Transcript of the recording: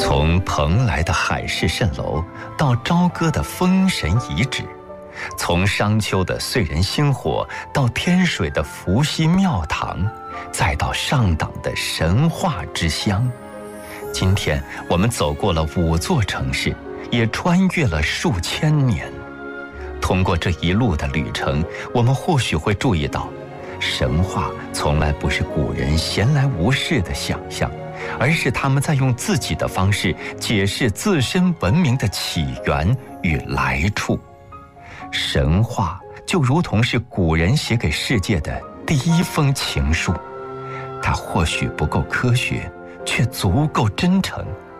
从蓬莱的海市蜃楼到朝歌的封神遗址，从商丘的燧人星火到天水的伏羲庙堂，再到上党的神话之乡。今天我们走过了5座城市，也穿越了数千年。通过这一路的旅程，我们或许会注意到，神话从来不是古人闲来无事的想象，而是他们在用自己的方式解释自身文明的起源与来处。神话就如同是古人写给世界的第一封情书，它或许不够科学，却足够真诚，